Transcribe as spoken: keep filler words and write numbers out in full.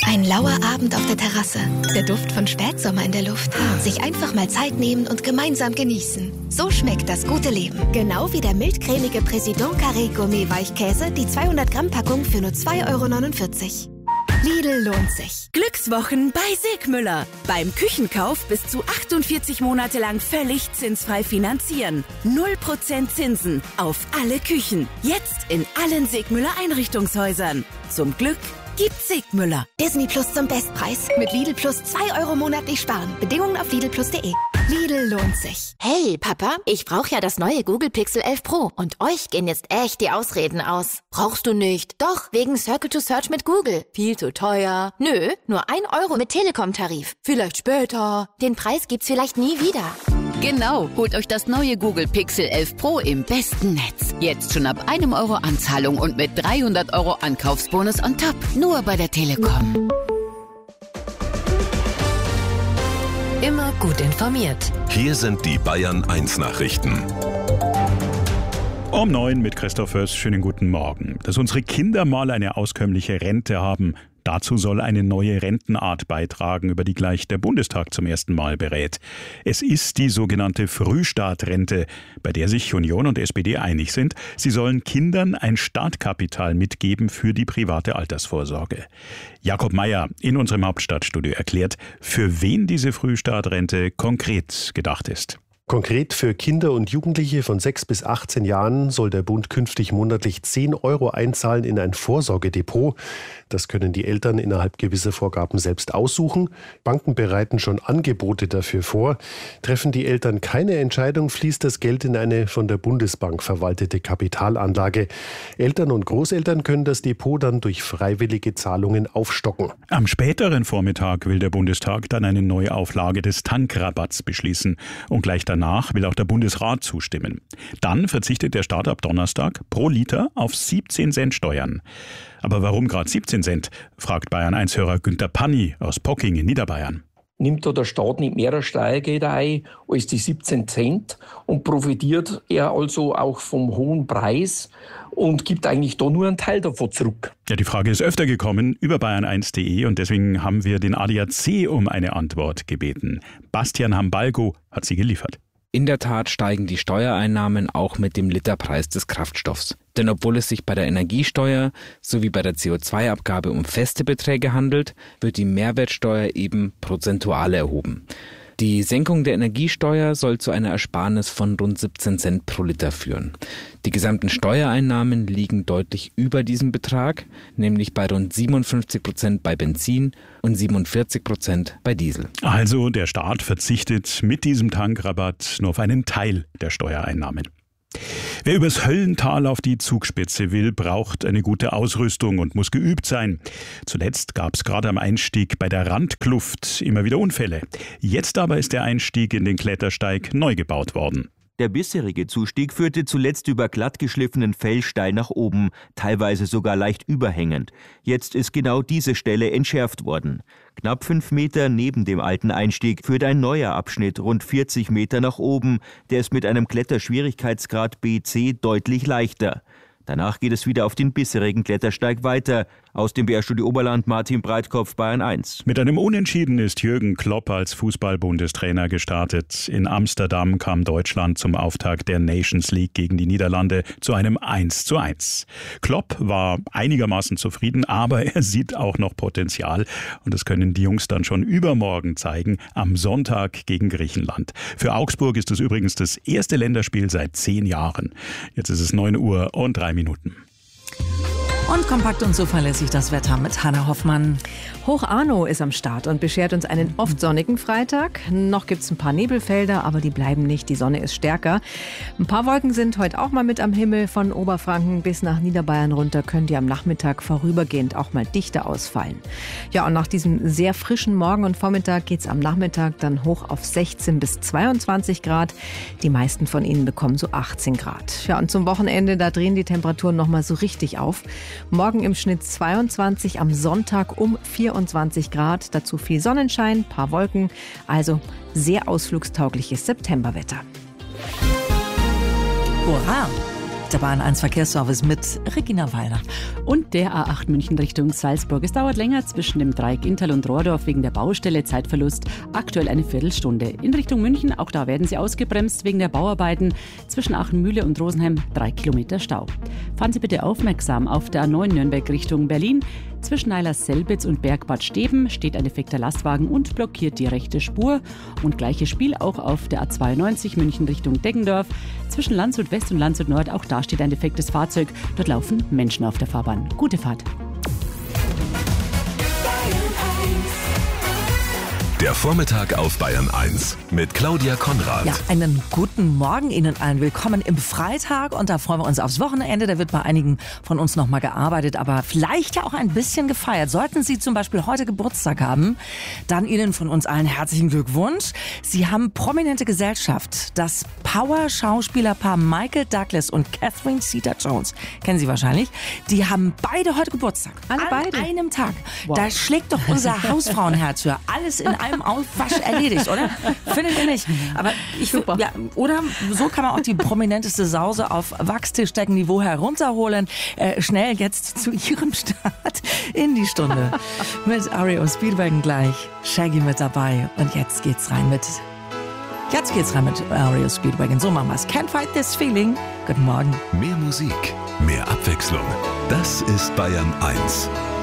Ein lauer Abend auf der Terrasse. Der Duft von Spätsommer in der Luft. Sich einfach mal Zeit nehmen und gemeinsam genießen. So schmeckt das gute Leben. Genau wie der mildcremige Président Carré Gourmet Weichkäse, die zweihundert Gramm Packung für nur zwei Euro neunundvierzig. Lidl lohnt sich. Glückswochen bei Sigmüller. Beim Küchenkauf bis zu achtundvierzig Monate lang völlig zinsfrei finanzieren. null Prozent Zinsen auf alle Küchen. Jetzt in allen Sigmüller Einrichtungshäusern. Zum Glück gibt's Sigmüller. Disney Plus zum Bestpreis. Mit Lidl Plus zwei Euro monatlich sparen. Bedingungen auf lidl plus punkt de. Lidl lohnt sich. Hey, Papa, ich brauche ja das neue Google Pixel elf Pro. Und euch gehen jetzt echt die Ausreden aus. Brauchst du nicht. Doch, wegen Circle to Search mit Google. Viel zu teuer. Nö, nur ein Euro mit Telekom-Tarif. Vielleicht später. Den Preis gibt's vielleicht nie wieder. Genau, holt euch das neue Google Pixel elf Pro im besten Netz. Jetzt schon ab einem Euro Anzahlung und mit dreihundert Euro Ankaufsbonus on top. Nur bei der Telekom. Immer gut informiert. Hier sind die Bayern eins Nachrichten. Um neun mit Christoph Fürst. Schönen guten Morgen. Dass unsere Kinder mal eine auskömmliche Rente haben, dazu soll eine neue Rentenart beitragen, über die gleich der Bundestag zum ersten Mal berät. Es ist die sogenannte Frühstartrente, bei der sich Union und S P D einig sind. Sie sollen Kindern ein Startkapital mitgeben für die private Altersvorsorge. Jakob Mayer in unserem Hauptstadtstudio erklärt, für wen diese Frühstartrente konkret gedacht ist. Konkret für Kinder und Jugendliche von sechs bis achtzehn Jahren soll der Bund künftig monatlich zehn Euro einzahlen in ein Vorsorgedepot. Das können die Eltern innerhalb gewisser Vorgaben selbst aussuchen. Banken bereiten schon Angebote dafür vor. Treffen die Eltern keine Entscheidung, fließt das Geld in eine von der Bundesbank verwaltete Kapitalanlage. Eltern und Großeltern können das Depot dann durch freiwillige Zahlungen aufstocken. Am späteren Vormittag will der Bundestag dann eine neue Auflage des Tankrabatts beschließen. Und gleich danach will auch der Bundesrat zustimmen. Dann verzichtet der Staat ab Donnerstag pro Liter auf siebzehn Cent Steuern. Aber warum gerade siebzehn Cent, fragt Bayern eins Hörer Günther Panni aus Pocking in Niederbayern. Nimmt da der Staat nicht mehr Steuergelder ein als die siebzehn Cent und profitiert er also auch vom hohen Preis und gibt eigentlich da nur einen Teil davon zurück? Ja, die Frage ist öfter gekommen über bayern eins punkt de und deswegen haben wir den A D A C um eine Antwort gebeten. Bastian Hambalgo hat sie geliefert. In der Tat steigen die Steuereinnahmen auch mit dem Literpreis des Kraftstoffs. Denn obwohl es sich bei der Energiesteuer sowie bei der C O zwei Abgabe um feste Beträge handelt, wird die Mehrwertsteuer eben prozentual erhoben. Die Senkung der Energiesteuer soll zu einer Ersparnis von rund siebzehn Cent pro Liter führen. Die gesamten Steuereinnahmen liegen deutlich über diesem Betrag, nämlich bei rund siebenundfünfzig Prozent bei Benzin und siebenundvierzig Prozent bei Diesel. Also der Staat verzichtet mit diesem Tankrabatt nur auf einen Teil der Steuereinnahmen. Wer übers Höllental auf die Zugspitze will, braucht eine gute Ausrüstung und muss geübt sein. Zuletzt gab es gerade am Einstieg bei der Randkluft immer wieder Unfälle. Jetzt aber ist der Einstieg in den Klettersteig neu gebaut worden. Der bisherige Zustieg führte zuletzt über glattgeschliffenen Fell steil nach oben, teilweise sogar leicht überhängend. Jetzt ist genau diese Stelle entschärft worden. Knapp fünf Meter neben dem alten Einstieg führt ein neuer Abschnitt rund vierzig Meter nach oben. Der ist mit einem Kletterschwierigkeitsgrad B C deutlich leichter. Danach geht es wieder auf den bisherigen Klettersteig weiter. Aus dem B R-Studio Oberland, Martin Breitkopf, Bayern eins. Mit einem Unentschieden ist Jürgen Klopp als Fußball-Bundestrainer gestartet. In Amsterdam kam Deutschland zum Auftakt der Nations League gegen die Niederlande zu einem eins zu eins. Klopp war einigermaßen zufrieden, aber er sieht auch noch Potenzial. Und das können die Jungs dann schon übermorgen zeigen, am Sonntag gegen Griechenland. Für Augsburg ist es übrigens das erste Länderspiel seit zehn Jahren. Jetzt ist es neun Uhr und drei Minuten. Und kompakt und zuverlässig das Wetter mit Hanna Hoffmann. Hoch Arno ist am Start und beschert uns einen oft sonnigen Freitag. Noch gibt es ein paar Nebelfelder, aber die bleiben nicht. Die Sonne ist stärker. Ein paar Wolken sind heute auch mal mit am Himmel. Von Oberfranken bis nach Niederbayern runter können die am Nachmittag vorübergehend auch mal dichter ausfallen. Ja, und nach diesem sehr frischen Morgen und Vormittag geht es am Nachmittag dann hoch auf sechzehn bis zweiundzwanzig Grad. Die meisten von ihnen bekommen so achtzehn Grad. Ja, und zum Wochenende, da drehen die Temperaturen noch mal so richtig auf. Morgen im Schnitt zweiundzwanzig, am Sonntag um vierundzwanzig Grad. Dazu viel Sonnenschein, paar Wolken. Also sehr ausflugstaugliches Septemberwetter. Hurra! Der Bayern eins Verkehrsservice mit Regina Weiner. Und der A acht München Richtung Salzburg. Es dauert länger zwischen dem Dreieck Inntal und Rohrdorf wegen der Baustelle. Zeitverlust aktuell eine Viertelstunde. In Richtung München, auch da werden sie ausgebremst wegen der Bauarbeiten. Zwischen Aachenmühle und Rosenheim drei Kilometer Stau. Fahren Sie bitte aufmerksam auf der A neun Nürnberg Richtung Berlin. Zwischen Eilers-Selbitz und Bergbad Steben steht ein defekter Lastwagen und blockiert die rechte Spur. Und gleiches Spiel auch auf der A zweiundneunzig München Richtung Deggendorf. Zwischen Landshut West und Landshut Nord, auch da steht ein defektes Fahrzeug. Dort laufen Menschen auf der Fahrbahn. Gute Fahrt. Der Vormittag auf Bayern eins mit Claudia Konrad. Ja, einen guten Morgen Ihnen allen. Willkommen im Freitag und da freuen wir uns aufs Wochenende. Da wird bei einigen von uns noch mal gearbeitet, aber vielleicht ja auch ein bisschen gefeiert. Sollten Sie zum Beispiel heute Geburtstag haben, dann Ihnen von uns allen herzlichen Glückwunsch. Sie haben prominente Gesellschaft. Das Power-Schauspielerpaar Michael Douglas und Catherine Zeta-Jones, kennen Sie wahrscheinlich, die haben beide heute Geburtstag. Alle An beide? einem Tag. Wow. Da schlägt doch unser Hausfrauenherz für. Alles in einem Aufwasch erledigt, oder? Findet ihr nicht? Aber ich Super. Ja, oder so kann man auch die prominenteste Sause auf Wachstischdeckenniveau herunterholen. Äh, schnell jetzt zu ihrem Start in die Stunde. Mit R E O Speedwagon gleich. Shaggy mit dabei. Und jetzt geht's rein mit Jetzt geht's rein mit R E O Speedwagon. So machen wir's. Can't fight this feeling. Guten Morgen. Mehr Musik, mehr Abwechslung. Das ist Bayern eins.